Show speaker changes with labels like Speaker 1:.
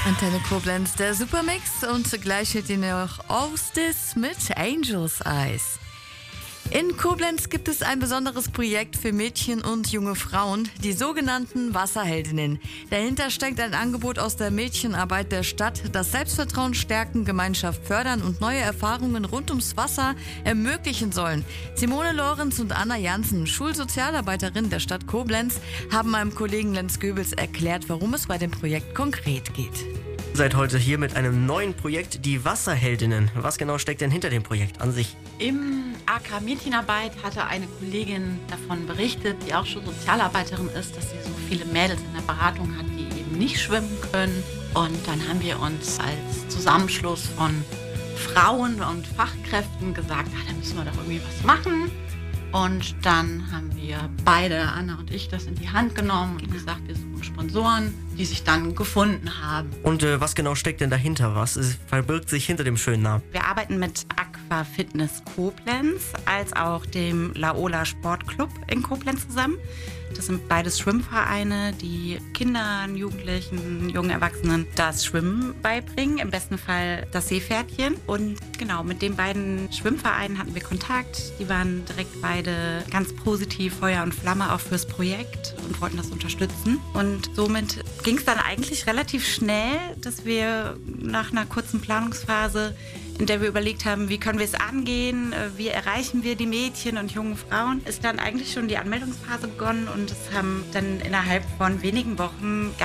Speaker 1: Antenne Koblenz, der Supermix, und gleich hört ihr noch Ostis mit Angels Eyes. In Koblenz gibt es ein besonderes Projekt für Mädchen und junge Frauen, die sogenannten Wasserheldinnen. Dahinter steckt ein Angebot aus der Mädchenarbeit der Stadt, das Selbstvertrauen stärken, Gemeinschaft fördern und neue Erfahrungen rund ums Wasser ermöglichen sollen. Simone Lorenz und Anna Jansen, Schulsozialarbeiterin der Stadt Koblenz, haben meinem Kollegen Lenz Goebels erklärt, worum es bei dem Projekt konkret geht.
Speaker 2: Seid heute hier mit einem neuen Projekt, die Wasserheldinnen. Was genau steckt denn hinter dem Projekt an sich?
Speaker 3: Im AK Mädchenarbeit hatte eine Kollegin davon berichtet, die auch schon Sozialarbeiterin ist, dass sie so viele Mädels in der Beratung hat, die eben nicht schwimmen können. Und dann haben wir uns als Zusammenschluss von Frauen und Fachkräften gesagt, da müssen wir doch irgendwie was machen. Und dann haben wir beide, Anna und ich, das in die Hand genommen und gesagt, wir suchen Sponsoren, die sich dann gefunden haben.
Speaker 2: Und was genau steckt denn dahinter? Was verbirgt sich hinter dem schönen Namen?
Speaker 4: Wir arbeiten mit Aqua Fitness Koblenz als auch dem Laola Sportclub in Koblenz zusammen. Das sind beides Schwimmvereine, die Kindern, Jugendlichen, jungen Erwachsenen das Schwimmen beibringen, im besten Fall das Seepferdchen. Und genau, mit den beiden Schwimmvereinen hatten wir Kontakt. Die waren direkt beide ganz positiv, Feuer und Flamme auch fürs Projekt und wollten das unterstützen. Und somit ging es dann eigentlich relativ schnell, dass wir nach einer kurzen Planungsphase, in der wir überlegt haben, wie können wir es angehen, wie erreichen wir die Mädchen und jungen Frauen, ist dann eigentlich schon die Anmeldungsphase begonnen und es haben dann innerhalb von wenigen Wochen